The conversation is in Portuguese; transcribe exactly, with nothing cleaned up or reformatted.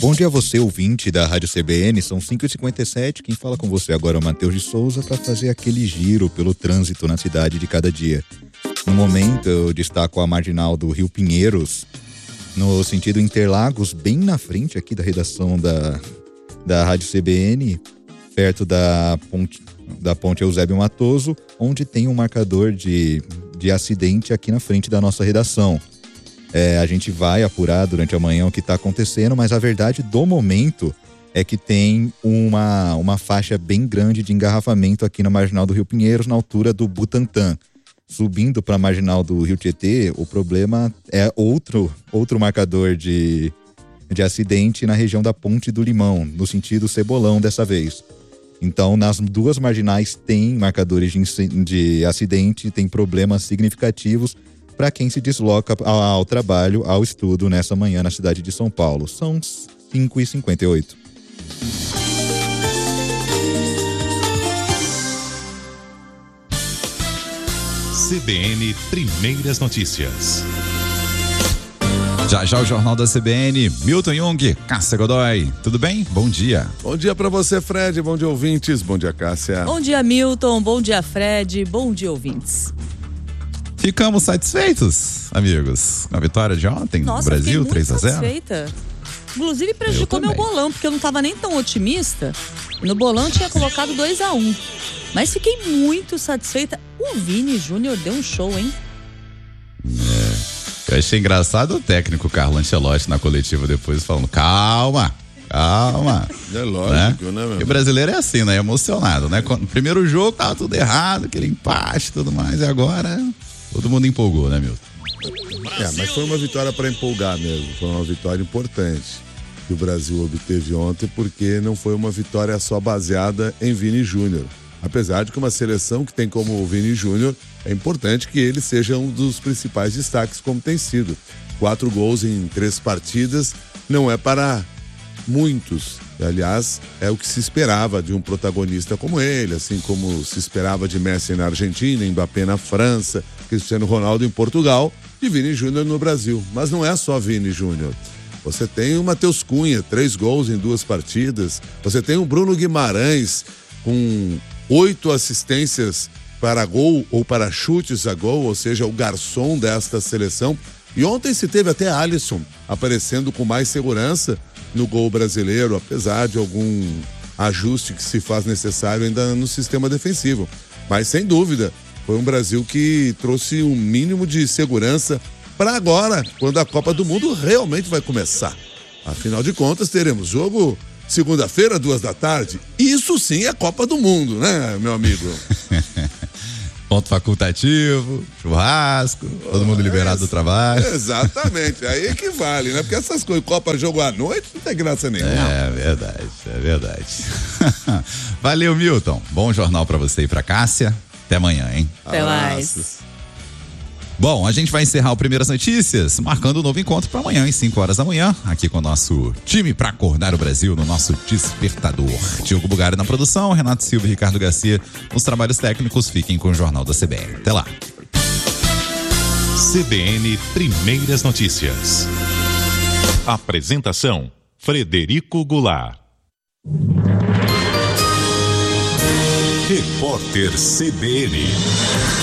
Bom dia a você, ouvinte da Rádio C B N, são cinco e cinquenta e sete, quem fala com você agora é o Matheus de Souza para fazer aquele giro pelo trânsito na cidade de cada dia. No momento eu destaco a marginal do Rio Pinheiros, no sentido Interlagos, bem na frente aqui da redação da, da Rádio C B N, perto da ponte, da ponte Eusébio Matoso, onde tem um marcador de, de acidente aqui na frente da nossa redação. É, a gente vai apurar durante a manhã o que está acontecendo, mas a verdade do momento é que tem uma, uma faixa bem grande de engarrafamento aqui na marginal do Rio Pinheiros, na altura do Butantã. Subindo para a marginal do Rio Tietê, o problema é outro, outro marcador de, de acidente na região da Ponte do Limão, no sentido Cebolão dessa vez. Então, nas duas marginais tem marcadores de, de acidente, tem problemas significativos para quem se desloca ao, ao trabalho, ao estudo nessa manhã na cidade de São Paulo. São cinco e cinquenta e oito. C B N Primeiras Notícias. Já já o Jornal da C B N, Milton Jung, Cássia Godoy, tudo bem? Bom dia. Bom dia pra você, Fred, bom dia, ouvintes, bom dia, Cássia. Bom dia, Milton, bom dia, Fred, bom dia, ouvintes. Ficamos satisfeitos, amigos, com a vitória de ontem no Nossa, Brasil, três a zero. Satisfeita. Inclusive prejudicou meu bolão, porque eu não estava nem tão otimista. No bolão eu tinha colocado dois a um. Mas fiquei muito satisfeita. O Vini Júnior deu um show, hein? É. Eu achei engraçado o técnico Carlo Ancelotti na coletiva depois falando, calma, calma. É lógico, né, né meu? Porque o brasileiro é assim, né? Emocionado, né? No primeiro jogo tava tudo errado, aquele empate e tudo mais, e agora todo mundo empolgou, né, Milton? É, mas foi uma vitória para empolgar mesmo, foi uma vitória importante que o Brasil obteve ontem, porque não foi uma vitória só baseada em Vini Júnior. Apesar de que uma seleção que tem como o Vini Júnior, é importante que ele seja um dos principais destaques, como tem sido. Quatro gols em três partidas não é para muitos. Aliás, é o que se esperava de um protagonista como ele, assim como se esperava de Messi na Argentina, Mbappé na França, Cristiano Ronaldo em Portugal e Vini Júnior no Brasil. Mas não é só Vini Júnior. Você tem o Matheus Cunha, três gols em duas partidas. Você tem o Bruno Guimarães com oito assistências para gol ou para chutes a gol, ou seja, o garçom desta seleção. E ontem se teve até Alisson aparecendo com mais segurança no gol brasileiro, apesar de algum ajuste que se faz necessário ainda no sistema defensivo. Mas sem dúvida, foi um Brasil que trouxe um mínimo de segurança para agora, quando a Copa do Mundo realmente vai começar. Afinal de contas, teremos jogo segunda-feira, duas da tarde. Isso sim é Copa do Mundo, né, meu amigo? Ponto facultativo, churrasco, todo mundo liberado do trabalho. Exatamente, aí é que vale, né? Porque essas coisas, Copa jogo à noite, não tem graça nenhuma. É verdade, é verdade. Valeu, Milton. Bom jornal pra você e pra Cássia. Até amanhã, hein? Até mais. Bom, a gente vai encerrar o Primeiras Notícias, marcando um novo encontro para amanhã, às cinco horas da manhã, aqui com o nosso time para acordar o Brasil no nosso despertador. Diogo Bugari na produção, Renato Silva e Ricardo Garcia nos trabalhos técnicos. Fiquem com o Jornal da C B N. Até lá. C B N Primeiras Notícias. Apresentação: Frederico Goulart. Repórter C B N.